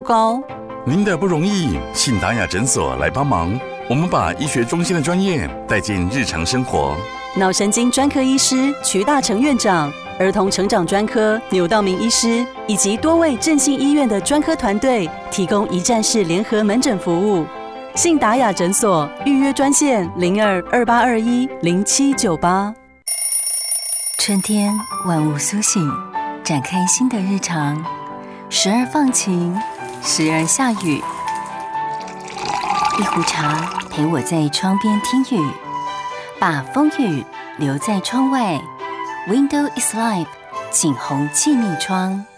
高。 您的不容易，信达雅诊所来帮忙。我们把医学中心的专业带进日常生活。 脑神经专科医师瞿大成院长，儿童成长专科钮道明医师，以及多位振兴医院的专科团队，提供一站式联合门诊服务。信达雅诊所预约专线0228210798。 春天万物苏醒，展开新的日常，时而放晴，时而下雨。一壶茶陪我在窗边听雨，把风雨留在窗外。Window is life， 景洪气密窗。